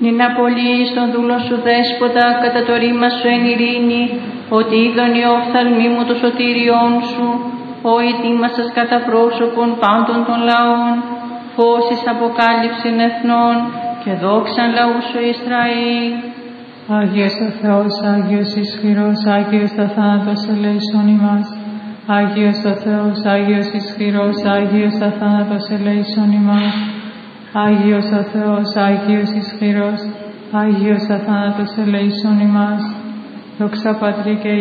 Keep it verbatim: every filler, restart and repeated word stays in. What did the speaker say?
Νην απολύεις τον δούλο σου δέσποτα, κατά το ρήμα σου εν ειρήνη, ότι είδον η οφθαλμή μου το σωτήριόν σου, ο ετοίμασας κατά πρόσωπον πάντων των λαών, φως εις αποκάλυψην εθνών και δόξαν λαού σου Ισραήλ. Άγιος ο Θεός, Άγιος ισχυρός, Άγιος τα θάνατος ελέησον ημάς. Άγιος ο Θεός, Άγιος ισχυρός, Άγιος τα θάνατος ελέησον ημάς. Άγιος ο Θεός, Άγιος ισχυρός, Άγιος τα θάνατος ελέησον ημάς. Δόξα Πατρί και